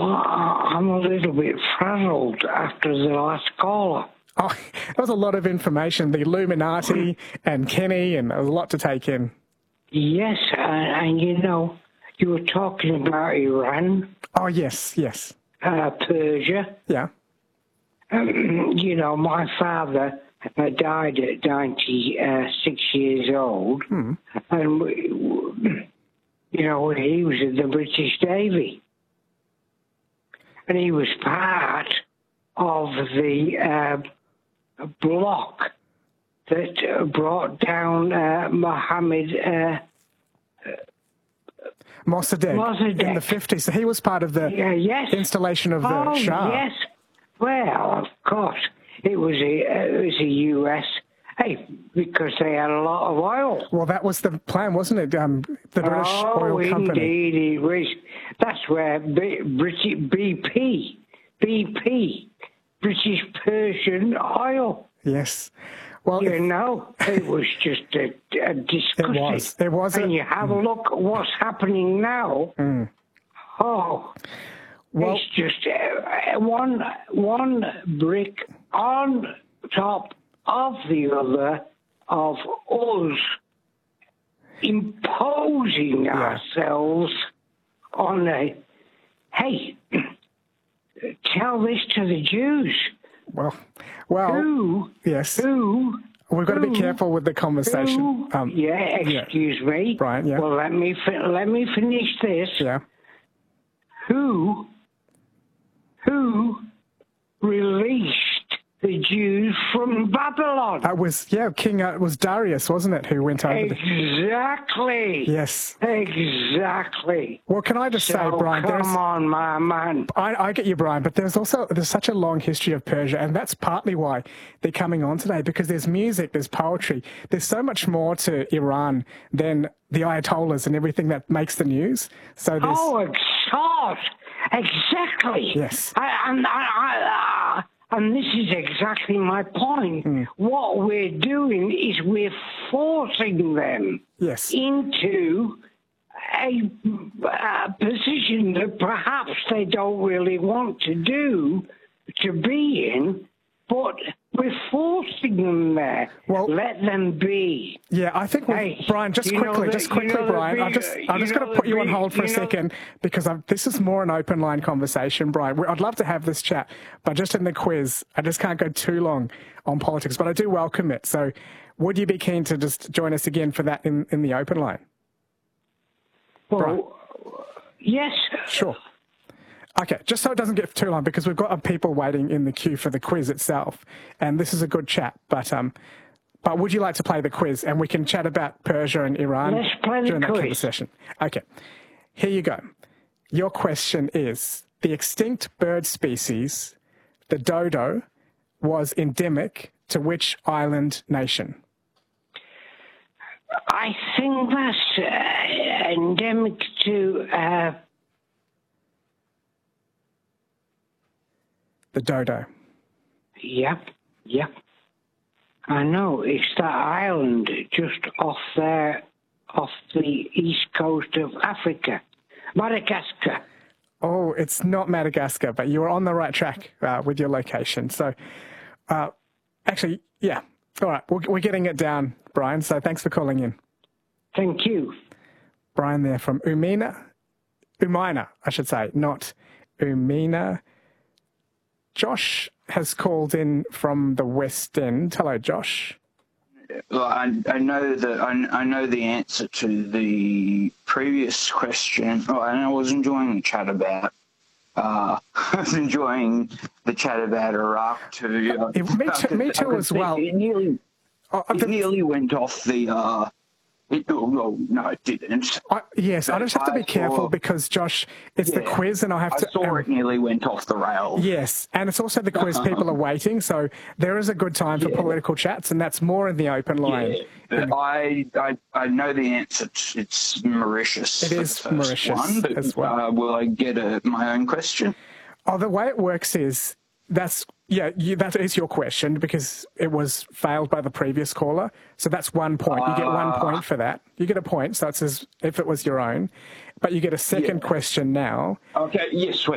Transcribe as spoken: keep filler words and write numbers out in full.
I- I'm a little bit frazzled after the last caller. Oh, that was a lot of information. The Illuminati and Kenny, and there was a lot to take in. Yes, and, and you know, you were talking about Iran. Oh, yes, yes. Uh, Persia. Yeah. Um, you know, my father uh, died at ninety-six years old, Hmm. and, we, you know, he was in the British Navy. And he was part of the uh, bloc that uh, brought down uh, Mohammed uh, Mossadegh, Mossadegh in the fifties. So he was part of the uh, yes. installation of the oh, Shah. yes. Well, of course, it was a, uh, it was a U S Hey, because they had a lot of oil. Well, that was the plan, wasn't it? Um, the British oh, Oil Company. indeed, it was. That's where B- British B P, B P, British Persian Oil. Yes. Well, You if, know, it was just a, a disgusting. It was. It was. And a, you have a look at what's happening now. Mm. Oh, well, it's just uh, one one brick on top of the other of us imposing yeah. ourselves on a, hey, tell this to the Jews. Well, well, Who, yes. who, We've got to be who, careful with the conversation. who, Um, yeah, excuse yeah. me. Brian, yeah. Well, let me, fi- let me finish this. Yeah. Who, who released the Jews from Babylon? It was, yeah, King, uh, it was Darius, wasn't it, who went over the... Exactly. Yes. Exactly. Well, can I just So say, Brian, come there's... on, my man. I, I get you, Brian, but there's also there's such a long history of Persia, and that's partly why they're coming on today, because there's music, there's poetry, there's so much more to Iran than the Ayatollahs and everything that makes the news. So there's... Oh, exhaust. Exactly. Yes. I, and, I, I, uh, and this is exactly my point. Mm. What we're doing is we're forcing them Yes. into a, a position that perhaps they don't really want to do, to be in, but we're forcing them there. Well, let them be. Yeah, I think, we've, Hey, Brian, just you know quickly, the- just quickly, you know the Brian, I'm big- just, you I'm just know going to the put you on big- hold for a you know- second, because I'm, this is more an open line conversation, Brian. I'd love to have this chat, but just in the quiz, I just can't go too long on politics, but I do welcome it. So would you be keen to just join us again for that in, in the open line? Well, Brian? yes. Sure. Okay, just so it doesn't get too long, because we've got people waiting in the queue for the quiz itself, and this is a good chat. But um, but would you like to play the quiz, and we can chat about Persia and Iran Let's play the during that quiz. conversation? Okay, here you go. Your question is: the extinct bird species, the dodo, was endemic to which island nation? I think that's uh, endemic to uh, The dodo. Yep, yep. I know. It's that island just off there, off the east coast of Africa. Madagascar. Oh, it's not Madagascar, but you were on the right track uh, with your location. So, uh, actually, yeah. All right, we're, we're getting it down, Brian, so thanks for calling in. Thank you. Brian there from Umina, Umina, I should say, not Umina. Josh has called in from the West End. Hello, Josh. Well, I, I know that I, I know the answer to the previous question. Oh, and I was enjoying the chat about. Uh, I was enjoying the chat about Iraq too. Uh, me too, me too as well. It nearly, oh, it the, nearly went off the. Uh, it, oh, no, no, it didn't. I, yes, I just have to be careful because, Josh, it's yeah, the quiz and I have I to... I saw um, it nearly went off the rails. Yes, and it's also the quiz. People are waiting, so there is a good time for yeah. political chats, and that's more in the open line. Yeah, but I, I, I know the answer. To, it's Mauritius. It is the first Mauritius one, but, as well. Uh, will I get a, my own question? Oh, the way it works is that's yeah, you, that is your question because it was failed by the previous caller. So that's one point. You get one point for that. You get a point. So it's as if it was your own, but you get a second yeah. question now. Okay. Yes.